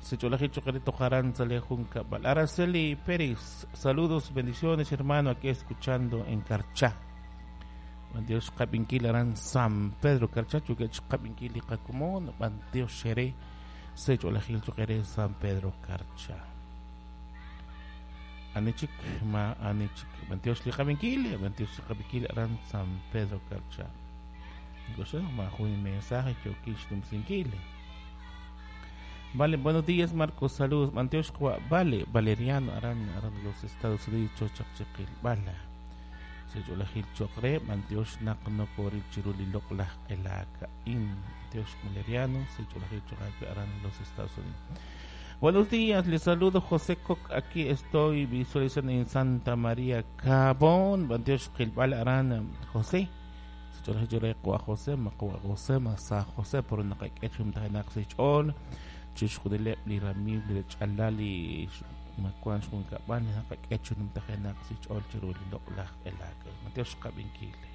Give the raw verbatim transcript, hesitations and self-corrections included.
Se cholaje chocarito jaranza lejunca. Araceli Pérez, saludos, bendiciones, hermano, aquí escuchando en Carchá. Dios Capinquil Aran San Pedro Carchá, Chuquech Capinquil y Cacumón, Dios Xere, Se cholaje chocaré San Pedro Carchá. Anechik, ma Anechik, Dios Capinquil, Dios Capinquil Aran San Pedro Carchá. Entonces, ma un mensaje que oquish tum sinquile. Vale, buenos días, Marcos, saludos. Manteos, vale, Valeriano, Aran, Aran, los Estados Unidos, Chochakchekil, Bala. Se yo la gil chocre, Manteos, Nakno, por el Chirulilok, la Elaka, In, Manteos, Valeriano, se yo la gil chocre, Aran, los Estados Unidos. Buenos días, les saludo, José Coc, aquí estoy visualizando en Santa María, Cabón, Manteos, Gilbal, Aran, José. Se yo la gil chocre, José, Macua José, Masa José, por una que he hecho un tajanak, se all. Chish khudele li ramib li chalali makwan shun ka ban ha ka ketchu num tahenak sich ol chiruli lo la elaka Mateos Capinquil.